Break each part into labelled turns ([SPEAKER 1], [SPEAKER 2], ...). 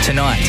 [SPEAKER 1] Tonight.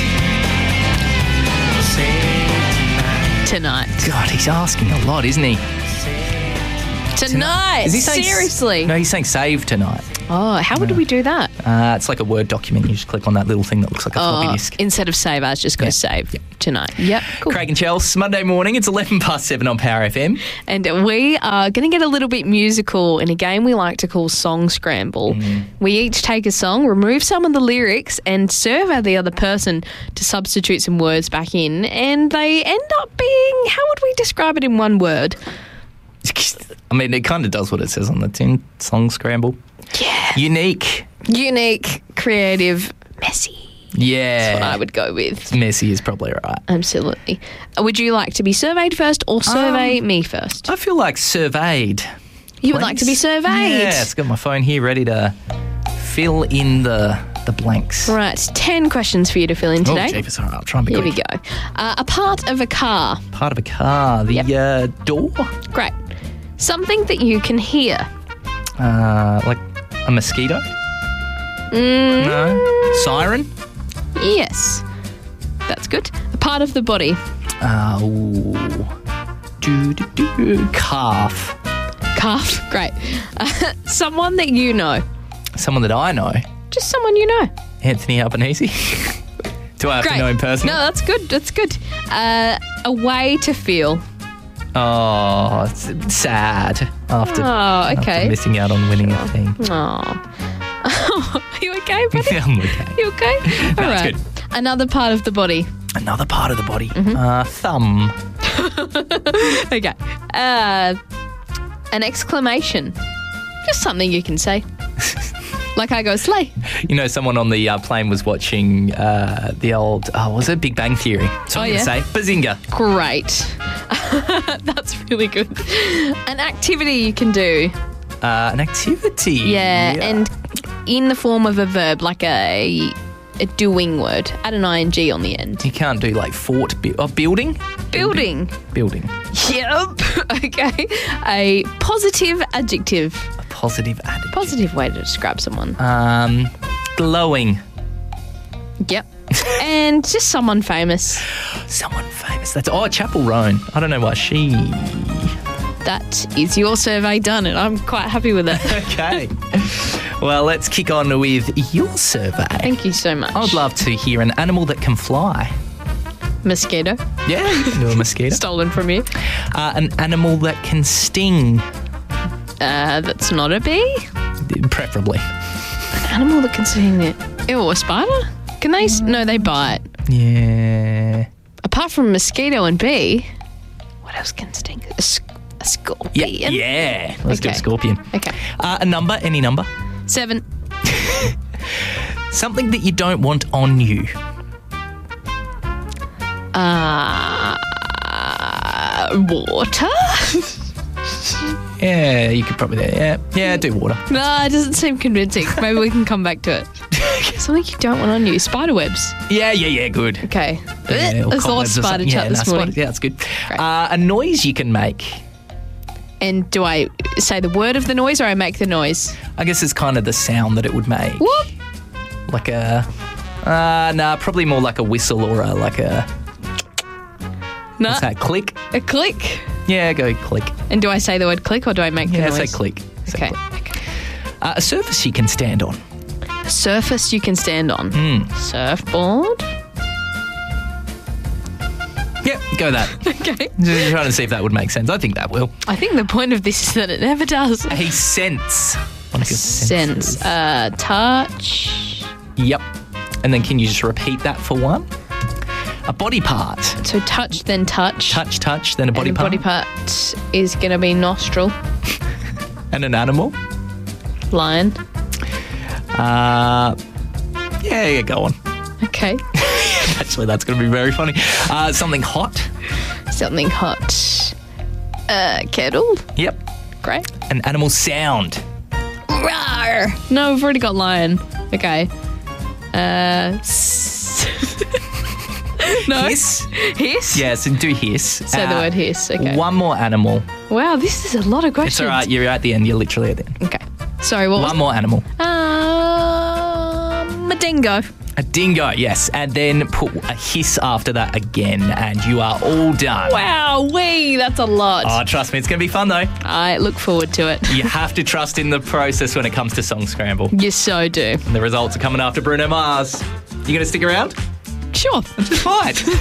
[SPEAKER 2] Tonight.
[SPEAKER 1] God, he's asking a lot, isn't he?
[SPEAKER 2] Tonight.
[SPEAKER 1] Is he saying
[SPEAKER 2] Seriously.
[SPEAKER 1] No, he's saying save tonight.
[SPEAKER 2] Oh, how would we do that?
[SPEAKER 1] It's like a Word document. You just click on that little thing that looks like a floppy disk.
[SPEAKER 2] Instead of save as, just go save tonight. Yep, cool.
[SPEAKER 1] Craig and Chels, Monday morning. It's 7:11 on Power FM.
[SPEAKER 2] And we are going to get a little bit musical in a game we like to call Song Scramble. We each take a song, remove some of the lyrics, and survey the other person to substitute some words back in. And they end up being, how would we describe it in one word?
[SPEAKER 1] I mean, it kind of does what it says on the tin. Song Scramble.
[SPEAKER 2] Yeah.
[SPEAKER 1] Unique,
[SPEAKER 2] creative, messy.
[SPEAKER 1] Yeah.
[SPEAKER 2] That's what I would go with.
[SPEAKER 1] Messy is probably right.
[SPEAKER 2] Absolutely. Would you like to be surveyed first or survey me first?
[SPEAKER 1] I feel like surveyed.
[SPEAKER 2] You would like to be surveyed?
[SPEAKER 1] Yes, got my phone here ready to fill in the blanks.
[SPEAKER 2] Right, 10 questions for you to fill in today.
[SPEAKER 1] Oh, jeepers. All right, I'll try and be
[SPEAKER 2] Here
[SPEAKER 1] quick.
[SPEAKER 2] we go. A part of a car.
[SPEAKER 1] Part of a car. The door.
[SPEAKER 2] Great. Something that you can hear.
[SPEAKER 1] Like a mosquito? No. Siren?
[SPEAKER 2] Yes. That's good. A part of the body.
[SPEAKER 1] Calf.
[SPEAKER 2] Calf. Great. Someone that you know.
[SPEAKER 1] Someone that I know.
[SPEAKER 2] Just someone you know.
[SPEAKER 1] Anthony Albanese. Do I have to know him personally?
[SPEAKER 2] No, that's good. That's good. A way to feel.
[SPEAKER 1] Oh, it's sad after
[SPEAKER 2] okay.
[SPEAKER 1] missing out on winning a thing.
[SPEAKER 2] Oh. Are you okay, buddy?
[SPEAKER 1] I'm okay.
[SPEAKER 2] You okay? All
[SPEAKER 1] That's
[SPEAKER 2] right.
[SPEAKER 1] good.
[SPEAKER 2] Another part of the body.
[SPEAKER 1] Another part of the body.
[SPEAKER 2] Mm-hmm.
[SPEAKER 1] Thumb.
[SPEAKER 2] Okay. An exclamation. Just something you can say. Like I go, slay.
[SPEAKER 1] You know, someone on the plane was watching the old, was it Big Bang Theory? So I'm going to say, bazinga.
[SPEAKER 2] Great. That's really good. An activity you can do.
[SPEAKER 1] An activity.
[SPEAKER 2] Yeah, and in the form of a verb, like a doing word. Add an ing on the end.
[SPEAKER 1] You can't do like building?
[SPEAKER 2] Building.
[SPEAKER 1] Building.
[SPEAKER 2] Yep. Okay. A positive adjective.
[SPEAKER 1] A positive adjective.
[SPEAKER 2] Positive way to describe someone.
[SPEAKER 1] Glowing.
[SPEAKER 2] Yep. And just someone famous.
[SPEAKER 1] Someone famous. That's Chapel Roan. I don't know why she.
[SPEAKER 2] That is your survey done, and I'm quite happy with it.
[SPEAKER 1] Okay. Well, let's kick on with your survey.
[SPEAKER 2] Thank you so much.
[SPEAKER 1] I would love to hear an animal that can fly.
[SPEAKER 2] Mosquito.
[SPEAKER 1] Yeah, you can do a mosquito.
[SPEAKER 2] Stolen from you.
[SPEAKER 1] An animal that can sting.
[SPEAKER 2] That's not a bee.
[SPEAKER 1] Preferably.
[SPEAKER 2] An animal that can sting it. Ew, a spider? Can they? No, they bite.
[SPEAKER 1] Yeah.
[SPEAKER 2] Apart from mosquito and bee, what else can sting? A scorpion.
[SPEAKER 1] Yeah. Let's do a scorpion.
[SPEAKER 2] Okay.
[SPEAKER 1] A number, any number.
[SPEAKER 2] 7.
[SPEAKER 1] Something that you don't want on you.
[SPEAKER 2] Water?
[SPEAKER 1] Yeah, you could probably do that. Yeah, do water.
[SPEAKER 2] No, it doesn't seem convincing. Maybe we can come back to it. Something you don't want on you. Spider webs.
[SPEAKER 1] Yeah, good.
[SPEAKER 2] Okay.
[SPEAKER 1] Yeah,
[SPEAKER 2] There's a lot of spider chat this morning.
[SPEAKER 1] Yeah, that's good. A noise you can make.
[SPEAKER 2] And do I say the word of the noise or I make the noise?
[SPEAKER 1] I guess it's kind of the sound that it would make.
[SPEAKER 2] Whoop.
[SPEAKER 1] Like a... probably more like a whistle or like a...
[SPEAKER 2] No.
[SPEAKER 1] What's that? Click?
[SPEAKER 2] A click.
[SPEAKER 1] Yeah, go click.
[SPEAKER 2] And do I say the word click or do I make the noise?
[SPEAKER 1] Yeah, say click.
[SPEAKER 2] Okay.
[SPEAKER 1] A surface you can stand on.
[SPEAKER 2] A surface you can stand on. Surfboard.
[SPEAKER 1] Yep, go that.
[SPEAKER 2] Okay.
[SPEAKER 1] Just trying to see if that would make sense. I think that will.
[SPEAKER 2] I think the point of this is that it never does.
[SPEAKER 1] A sense. One of your
[SPEAKER 2] Sense.
[SPEAKER 1] senses.
[SPEAKER 2] Touch.
[SPEAKER 1] Yep. And then can you just repeat that for one? A body part.
[SPEAKER 2] So touch, then touch.
[SPEAKER 1] Touch, then a body
[SPEAKER 2] and
[SPEAKER 1] part.
[SPEAKER 2] The body part is going to be nostril.
[SPEAKER 1] And an animal.
[SPEAKER 2] Lion.
[SPEAKER 1] Yeah, go on.
[SPEAKER 2] Okay.
[SPEAKER 1] Actually, that's going to be very funny. Something hot.
[SPEAKER 2] Something hot. Kettle.
[SPEAKER 1] Yep.
[SPEAKER 2] Great.
[SPEAKER 1] An animal sound.
[SPEAKER 2] Rawr. No, we've already got lion. Okay. No.
[SPEAKER 1] Hiss.
[SPEAKER 2] Hiss?
[SPEAKER 1] Yes, and do hiss.
[SPEAKER 2] Say the word hiss. Okay.
[SPEAKER 1] One more animal.
[SPEAKER 2] Wow, this is a lot of questions.
[SPEAKER 1] It's all right. You're at the end. You're literally at the end.
[SPEAKER 2] Okay. Sorry, what was
[SPEAKER 1] One more animal.
[SPEAKER 2] dingo.
[SPEAKER 1] A dingo, yes. And then put a hiss after that again, and you are all done.
[SPEAKER 2] Wow, that's a lot.
[SPEAKER 1] Oh, trust me, it's going to be fun, though.
[SPEAKER 2] I look forward to it.
[SPEAKER 1] You have to trust in the process when it comes to Song Scramble.
[SPEAKER 2] You so do.
[SPEAKER 1] And the results are coming after Bruno Mars. You going to stick around?
[SPEAKER 2] Sure.
[SPEAKER 1] Just fine.